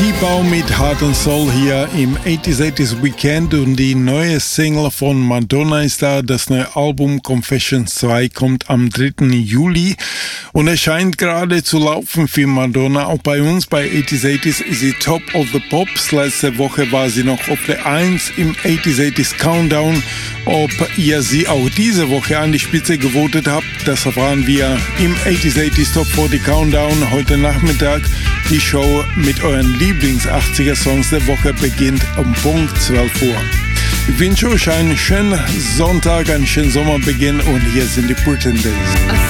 T-Bau mit Heart and Soul hier im 80s Weekend und die neue Single von Madonna ist da. Das neue Album Confessions 2 kommt am 3. Juli und es scheint gerade zu laufen für Madonna. Auch bei uns bei 80s ist sie Top of the Pops. Letzte Woche war sie noch auf der 1 im 80s Countdown. Ob ihr sie auch diese Woche an die Spitze gewotet habt, das erfahren wir im 80s Top 40 Countdown heute Nachmittag. Die Show mit euren Lieblings-80er-Songs der Woche beginnt um Punkt 12 Uhr. Ich wünsche euch einen schönen Sonntag, einen schönen Sommerbeginn und hier sind die Pretenders.